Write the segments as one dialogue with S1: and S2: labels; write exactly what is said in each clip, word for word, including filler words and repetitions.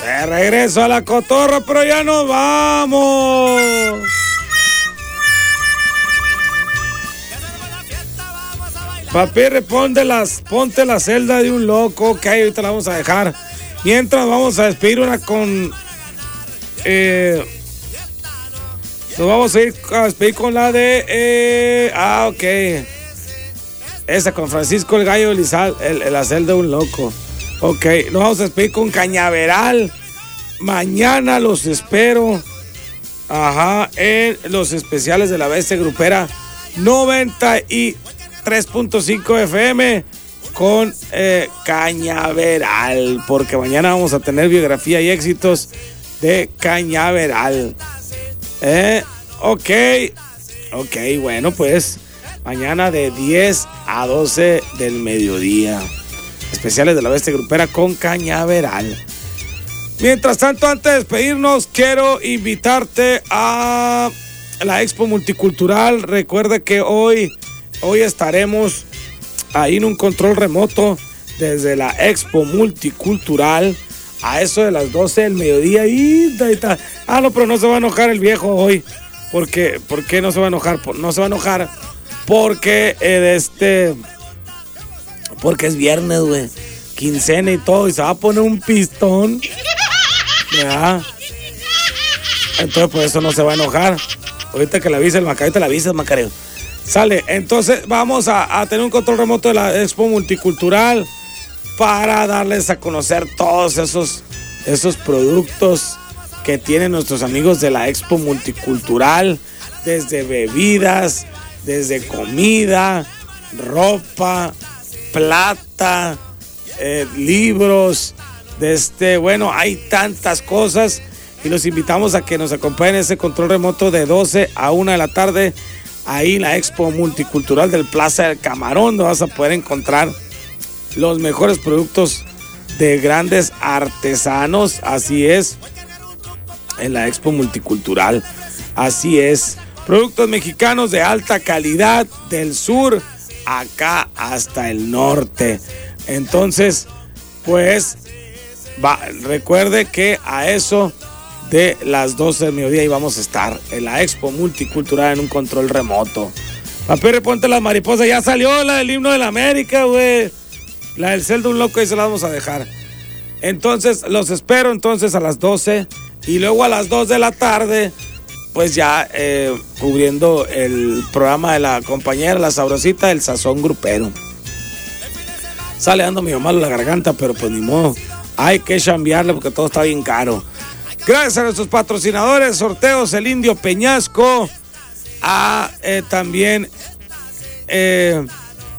S1: De regreso a la cotorra, pero ya nos vamos. Papi, ponte, las, ponte la celda de un loco. Ok, ahorita la vamos a dejar. Mientras vamos a despedir una con... Eh, nos vamos a ir a despedir con la de... Eh, ah, ok. Esa con Francisco el Gallo Elizal, el, el, la celda de un loco. Ok, nos vamos a despedir con Cañaveral. Mañana los espero. Ajá, en los especiales de la Bestia Grupera noventa y tres punto cinco F M con eh, Cañaveral, porque mañana vamos a tener biografía y éxitos de Cañaveral. Eh, ok, ok, bueno, pues mañana de diez a doce del mediodía. Especiales de la Bestia Grupera con Cañaveral. Mientras tanto, antes de despedirnos, quiero invitarte a la Expo Multicultural. Recuerda que hoy, hoy estaremos ahí en un control remoto desde la Expo Multicultural a eso de las doce del mediodía. Y, y, y, ah, no, pero no se va a enojar el viejo hoy. ¿Por qué? ¿Por qué no se va a enojar? No se va a enojar porque eh, de este... Porque es viernes, güey. Quincena y todo. Y se va a poner un pistón. Ya. Entonces, por eso no se va a enojar. Ahorita que le avise el Macareo, te la avisas, Macareo. Sale. Entonces, vamos a, a tener un control remoto de la Expo Multicultural para darles a conocer todos esos, esos productos que tienen nuestros amigos de la Expo Multicultural. Desde bebidas, desde comida, ropa, plata, eh, libros, de este, bueno, hay tantas cosas y los invitamos a que nos acompañen en ese control remoto de doce a una de la tarde, ahí en la Expo Multicultural del Plaza del Camarón, donde vas a poder encontrar los mejores productos de grandes artesanos, así es, en la Expo Multicultural, así es, productos mexicanos de alta calidad del sur acá hasta el norte. Entonces, pues va, recuerde que a eso de las doce del mediodía y vamos a estar en la Expo Multicultural en un control remoto. Papi, ponte las mariposas, ya salió la del himno de la América, güey. La del cel de un loco, ahí se la vamos a dejar. Entonces, los espero entonces a las doce y luego a las dos de la tarde, pues ya eh, cubriendo el programa de la compañera La Sabrosita del Sazón Grupero. Sale dando medio malo la garganta, pero pues ni modo. Hay que chambearle porque todo está bien caro. Gracias a nuestros patrocinadores, sorteos El Indio Peñasco, a eh, también eh,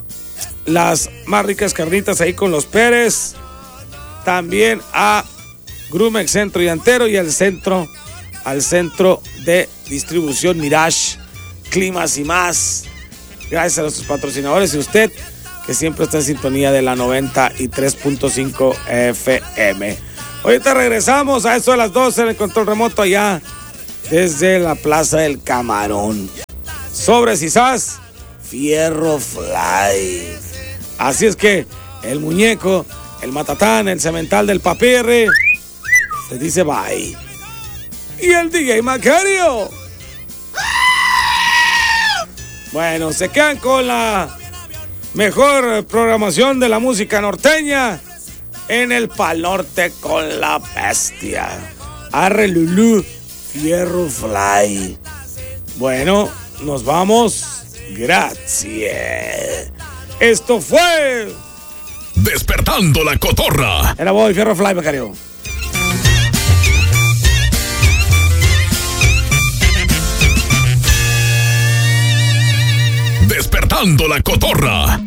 S1: las más ricas carnitas ahí con los Pérez, también a Grumex Centro y Antero y al centro, al centro de distribución Mirage, Climas y más. Gracias a nuestros patrocinadores y usted que siempre está en sintonía de la noventa y tres punto cinco F M. Ahorita regresamos a eso de las doce en el control remoto allá desde la Plaza del Camarón. Sobres y sas, Fierro Fly. Así es que el muñeco, el matatán, el cemental del papirri les dice bye. Y el D J Macario. Bueno, se quedan con la mejor programación de la música norteña en el Pal Norte con la Bestia. Arre Lulú, Fierro Fly. Bueno, nos vamos. Gracias. Esto fue
S2: Despertando la Cotorra.
S1: Era voy, Fierro Fly, Macario.
S2: Despertando la Cotorra.